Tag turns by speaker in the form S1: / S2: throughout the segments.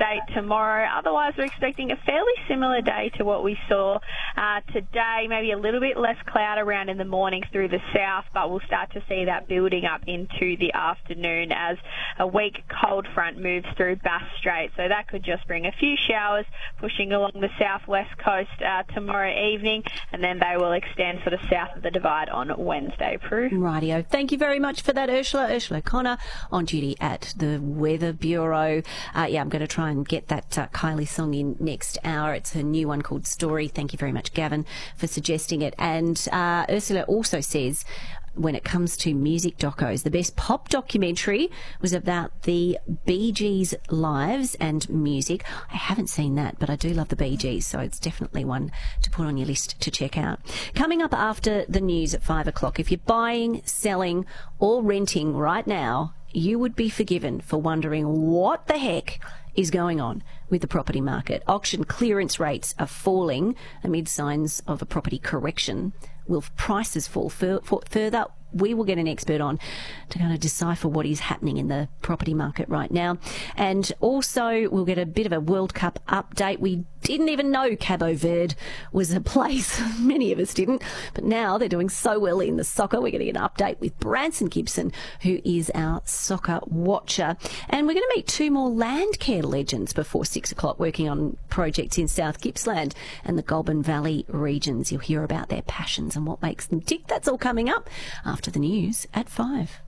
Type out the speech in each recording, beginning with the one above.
S1: state tomorrow. Otherwise, we're expecting a fairly similar day to what we saw today. Maybe a little bit less cloud around in the morning through the south, but we'll start to see that building up into the afternoon as a weak cold front moves through Bass Strait. So that could just bring a few showers pushing along the southwest coast tomorrow evening, and then they will extend sort of south of the divide on Wednesday, Prue.
S2: Rightio. Thank you very much for that, Ursula. Ursula Connor on duty at the Weather Bureau. I'm going to try and get that Kylie song in next hour. It's her new one called Story. Thank you very much, Gavin, for suggesting it. And Ursula also says, when it comes to music docos, the best pop documentary was about the Bee Gees' lives and music. I haven't seen that, but I do love the Bee Gees, so it's definitely one to put on your list to check out. Coming up after the news at 5 o'clock, if you're buying, selling or renting right now, you would be forgiven for wondering what the heck is going on with the property market. Auction clearance rates are falling amid signs of a property correction. Will prices fall further? We will get an expert on to kind of decipher what is happening in the property market right now. And also we'll get a bit of a World Cup update. We didn't even know Cabo Verde was a place. Many of us didn't. But now they're doing so well in the soccer. We're going to get an update with Branson Gibson, who is our soccer watcher. And we're going to meet two more land care legends before 6 o'clock working on projects in South Gippsland and the Goulburn Valley regions. You'll hear about their passions and what makes them tick. That's all coming up after the news at 5.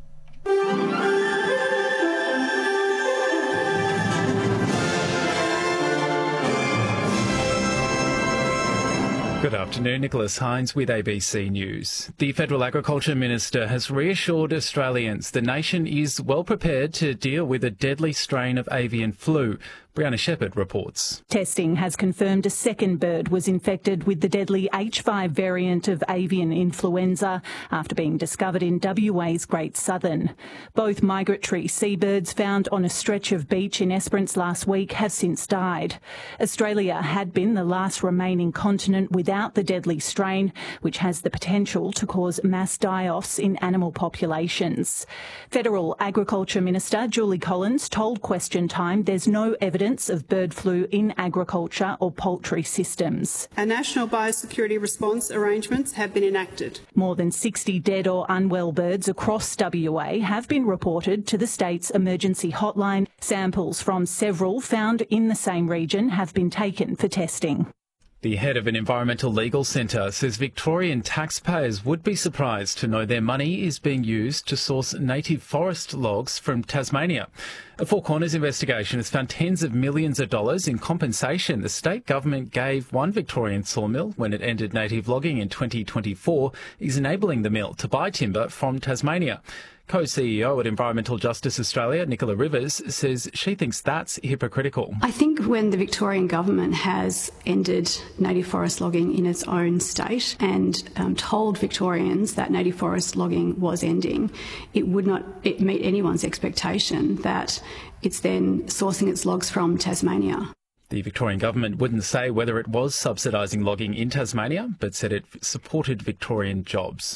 S3: Good afternoon, Nicholas Hines with ABC News. The Federal Agriculture Minister has reassured Australians the nation is well prepared to deal with a deadly strain of avian flu. Brianna Shepherd reports.
S4: Testing has confirmed a second bird was infected with the deadly H5 variant of avian influenza after being discovered in WA's Great Southern. Both migratory seabirds found on a stretch of beach in Esperance last week have since died. Australia had been the last remaining continent without the deadly strain, which has the potential to cause mass die-offs in animal populations. Federal Agriculture Minister Julie Collins told Question Time there's no evidence of bird flu in agriculture or poultry systems.
S5: Our national biosecurity response arrangements have been enacted.
S4: More than 60 dead or unwell birds across WA have been reported to the state's emergency hotline. Samples from several found in the same region have been taken for testing.
S3: The head of an environmental legal centre says Victorian taxpayers would be surprised to know their money is being used to source native forest logs from Tasmania. A Four Corners investigation has found tens of millions of dollars in compensation the state government gave one Victorian sawmill when it ended native logging in 2024, is enabling the mill to buy timber from Tasmania. Co-CEO at Environmental Justice Australia, Nicola Rivers, says she thinks that's hypocritical.
S6: I think when the Victorian government has ended native forest logging in its own state and told Victorians that native forest logging was ending, it would not meet anyone's expectation that it's then sourcing its logs from Tasmania.
S3: The Victorian government wouldn't say whether it was subsidising logging in Tasmania, but said it supported Victorian jobs.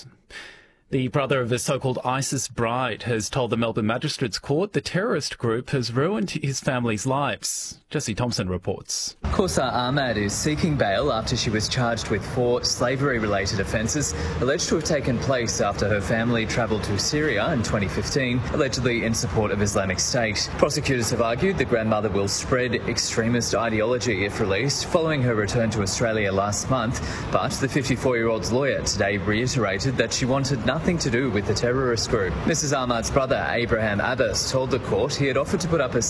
S3: The brother of a so-called ISIS bride has told the Melbourne Magistrates Court the terrorist group has ruined his family's lives. Jesse Thompson reports.
S7: Kaursar Ahmad is seeking bail after she was charged with 4 slavery-related offences alleged to have taken place after her family travelled to Syria in 2015, allegedly in support of Islamic State. Prosecutors have argued the grandmother will spread extremist ideology if released following her return to Australia last month, but the 54-year-old's lawyer today reiterated that she wanted nothing to do with the terrorist group. Mrs. Ahmad's brother, Abraham Abbas, told the court he had offered to put up a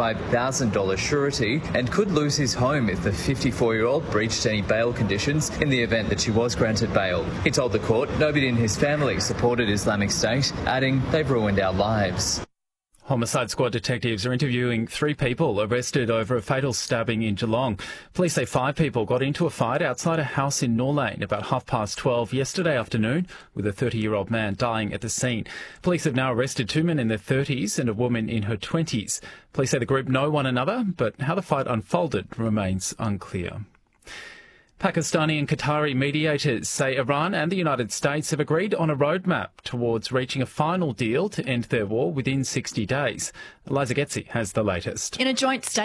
S7: $75,000 surety and could lose his home if the 54-year-old breached any bail conditions in the event that she was granted bail. He told the court nobody in his family supported Islamic State, adding, "They've ruined our lives."
S3: Homicide Squad detectives are interviewing 3 people arrested over a fatal stabbing in Geelong. Police say 5 people got into a fight outside a house in Norlane about 12:30 yesterday afternoon, with a 30-year-old man dying at the scene. Police have now arrested 2 men in their 30s and a woman in her 20s. Police say the group know one another, but how the fight unfolded remains unclear. Pakistani and Qatari mediators say Iran and the United States have agreed on a roadmap towards reaching a final deal to end their war within 60 days. Eliza Getzi has the latest.
S8: In a joint statement,